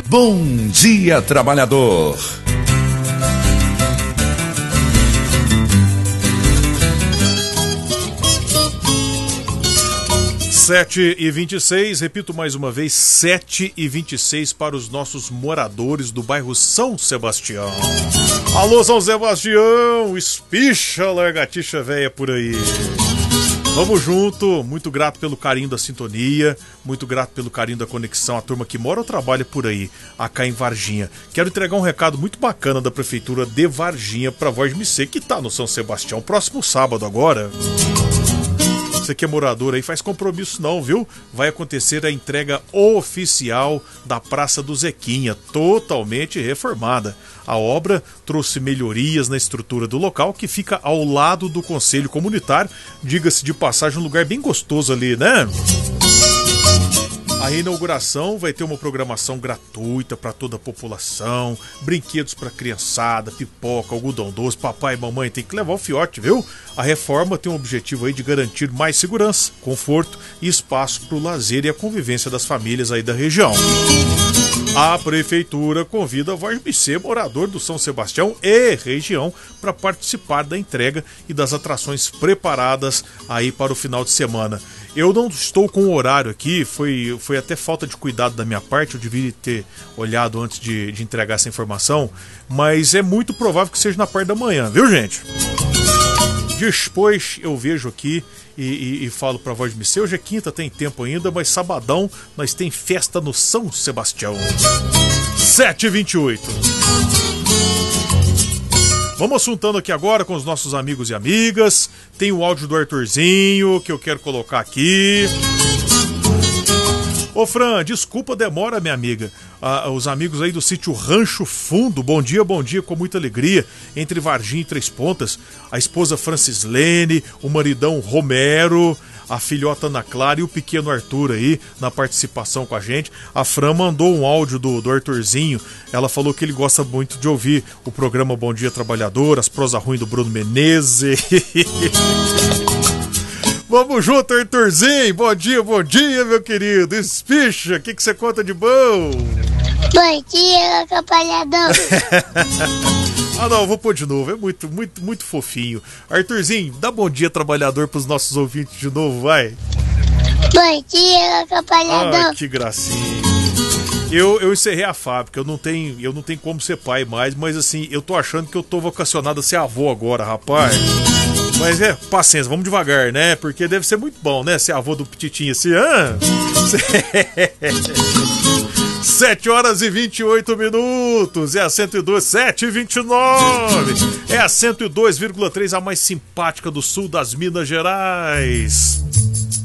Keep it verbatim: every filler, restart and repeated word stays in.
Bom Dia Trabalhador. sete e vinte e seis, repito mais uma vez, sete e vinte e seis para os nossos moradores do bairro São Sebastião. Alô, São Sebastião, espicha largatixa véia por aí. Vamos junto, muito grato pelo carinho da sintonia, muito grato pelo carinho da conexão, a turma que mora ou trabalha por aí, acá em Varginha. Quero entregar um recado muito bacana da Prefeitura de Varginha para Voz Me Ser, que está no São Sebastião, próximo sábado agora. Você que é morador aí, faz compromisso não, viu? Vai acontecer a entrega oficial da Praça do Zequinha, totalmente reformada. A obra trouxe melhorias na estrutura do local, que fica ao lado do Conselho Comunitário. Diga-se de passagem, um lugar bem gostoso ali, né? A inauguração vai ter uma programação gratuita para toda a população, brinquedos para criançada, pipoca, algodão doce, papai e mamãe tem que levar o fiote, viu? A reforma tem o objetivo aí de garantir mais segurança, conforto e espaço para o lazer e a convivência das famílias aí da região. A Prefeitura convida a Voz Me Ser, morador do São Sebastião e região, para participar da entrega e das atrações preparadas aí para o final de semana. Eu não estou com o horário aqui, foi, foi até falta de cuidado da minha parte, eu deveria ter olhado antes de, de entregar essa informação, mas é muito provável que seja na parte da manhã, viu, gente? Depois eu vejo aqui e, e, e falo pra Voz Me Ser. Hoje é quinta, tem tempo ainda, mas sabadão nós tem festa no São Sebastião. sete e vinte e oito. Vamos assuntando aqui agora com os nossos amigos e amigas. Tem o áudio do Arthurzinho que eu quero colocar aqui. Ô Fran, desculpa a demora, minha amiga. Ah, os amigos aí do sítio Rancho Fundo, bom dia, bom dia, com muita alegria. Entre Varginha e Três Pontas, a esposa Francislene, o maridão Romero, a filhota Ana Clara e o pequeno Arthur aí na participação com a gente. A Fran mandou um áudio do, do Arthurzinho. Ela falou que ele gosta muito de ouvir o programa Bom Dia Trabalhador, as prosa ruins do Bruno Menezes. Vamos junto, Arthurzinho. Bom dia, bom dia, meu querido. Espicha, o que, que você conta de bom? Bom dia, trabalhador. Ah, não, vou pôr de novo. É muito, muito, muito fofinho. Arthurzinho, dá bom dia, trabalhador, pros nossos ouvintes de novo, vai. Bom dia, trabalhador. Ah, que gracinha. Eu, eu encerrei a fábrica, eu não, tenho, eu não tenho como ser pai mais, mas assim, eu tô achando que eu tô vocacionado a ser avô agora, rapaz. Mas é, paciência, vamos devagar, né? Porque deve ser muito bom, né? Ser avô do petitinho assim, hã? sete horas e vinte e oito minutos, é a cento e dois, sete e vinte e nove, é a cento e dois vírgula três, a mais simpática do sul das Minas Gerais.